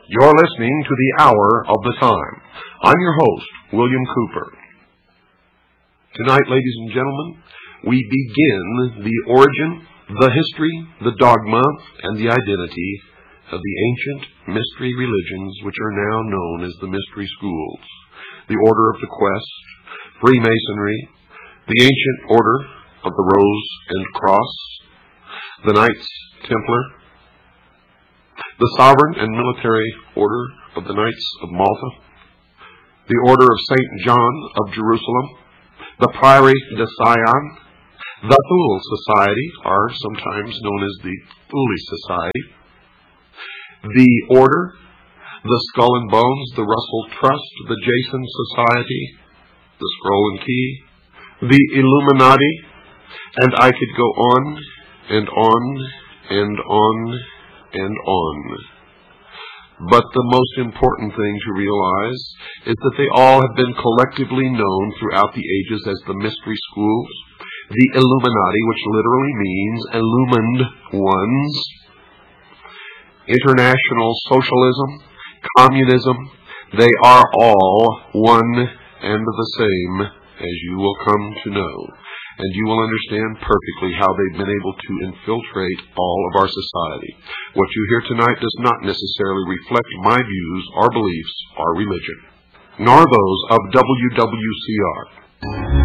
You're listening to the Hour of the Time. I'm your host, William Cooper. Tonight, ladies and gentlemen, we begin the origin, the history, the dogma, and the identity of the ancient mystery religions which are now known as the mystery schools. The Order of the Quest, Freemasonry, the Ancient Order of the Rose and Cross, the Knights Templar, the Sovereign and Military Order of the Knights of Malta, the Order of St. John of Jerusalem, the Prieuré de Sion, the Thule Society, are sometimes known as the Thule Society, the Order, the Skull and Bones, the Russell Trust, the Jason Society, the Scroll and Key, the Illuminati, and I could go on and on and on and on. But the most important thing to realize is that they all have been collectively known throughout the ages as the mystery schools, the Illuminati, which literally means illumined ones, international socialism, communism. They are all one and the same, as you will come to know. And you will understand perfectly how they've been able to infiltrate all of our society. What you hear tonight does not necessarily reflect my views or beliefs or religion, nor those of WWCR.